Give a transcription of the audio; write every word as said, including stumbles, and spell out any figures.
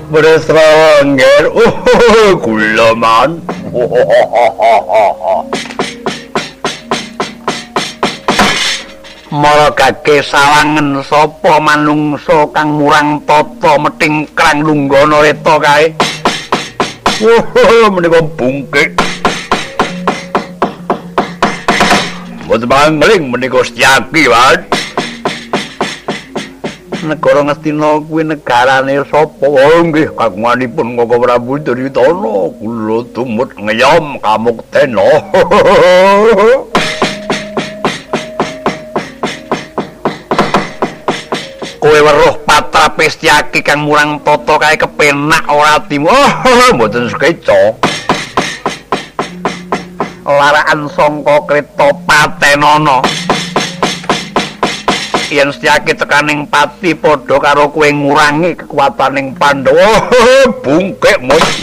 Beresra ngger. Oh, kula man. Mara gage sawangen sapa manungsa kang murang tata meting krang lunggana reta kae. Oh, menika bungkik. Mboten bangling menika Setyaki, Mas. Negara Ngastina kuwi negarane sapa? Oh nggih, kagunganipun Koko Prabu Duryudana. Kula tumut ngeyom kamuktena. Kowe weruh patrape Setyaki kang murang tata kae kepenak ora timu. Oh, mboten sekeca. Laraan sangka kreta patenana. Yen Setyaki tekaning pati padha karo kowe ngurangi kekuataning Pandhawa. Bungkek mut.